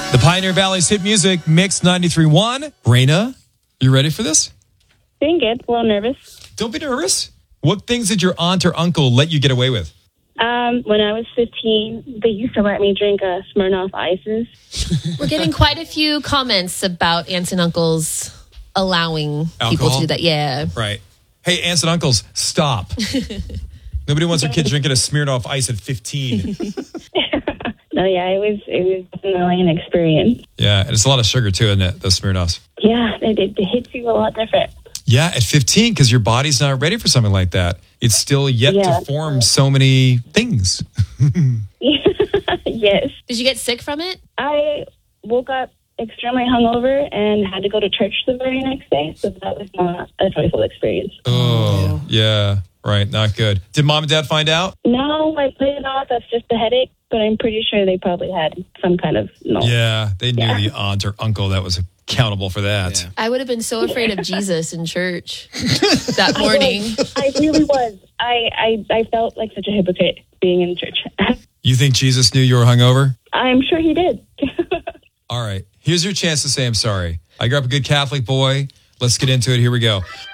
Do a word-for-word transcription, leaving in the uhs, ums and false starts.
The Pioneer Valley's hit music, Mix ninety-three point one. Raina, you ready for this? Doing good. A little nervous. Don't be nervous. What things did your aunt or uncle let you get away with? Um, when I was fifteen, they used to let me drink uh, Smirnoff Ices. We're getting quite a few comments about aunts and uncles allowing people Alcohol? to do that. Yeah. Right. Hey, aunts and uncles, stop. Nobody wants their kid drinking a Smirnoff Ice at fifteen. No, yeah, it was it was definitely an experience. Yeah, and it's a lot of sugar too, isn't it? Those Smirnoffs. Yeah, it, it, it hits you a lot different. Yeah, at fifteen, because your body's not ready for something like that. It's still yet Yeah. to form so many things. Yes. Did you get sick from it? I woke up extremely hungover and had to go to church the very next day, so that was not a joyful experience. Oh, yeah, right. Not good. Did mom and dad find out? No, I played it off. That's just a headache, but I'm pretty sure they probably had some kind of no. Yeah, they knew Yeah. the aunt or uncle that was accountable for that. Yeah. I would have been so afraid of Jesus in church that morning. I really was. I, I, I felt like such a hypocrite being in church. You think Jesus knew you were hungover? I'm sure he did. All right. Here's your chance to say I'm sorry. I grew up a good Catholic boy. Let's get into it. Here we go.